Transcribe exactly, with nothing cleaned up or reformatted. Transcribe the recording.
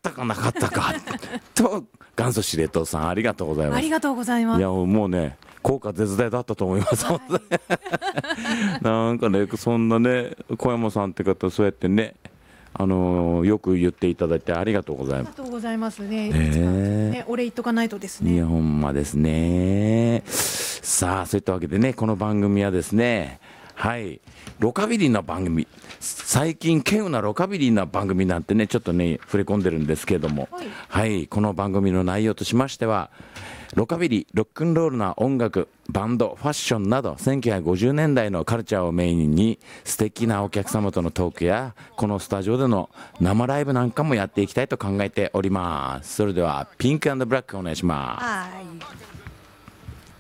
ったかなかったかと元祖司令塔さんありがとうございます。 ありがとうございます。 いやもうね効果絶大だったと思います、はい、なんかねそんなね小山さんって方そうやってねあのー、よく言っていただいてありがとうございます。 ありがとうございますね。 えー、 ねお礼言っとかないとですね。 いやほんまですね。さあそういったわけでねこの番組はですねはいロカビリーな番組最近稀有なロカビリーな番組なんてねちょっとね触れ込んでるんですけれども、はい、はい、この番組の内容としましてはロカビリーロックンロールな音楽バンドファッションなどせんきゅうひゃくごじゅうねんだいのカルチャーをメインに素敵なお客様とのトークやこのスタジオでの生ライブなんかもやっていきたいと考えております。それではピンク&ブラックお願いします。はい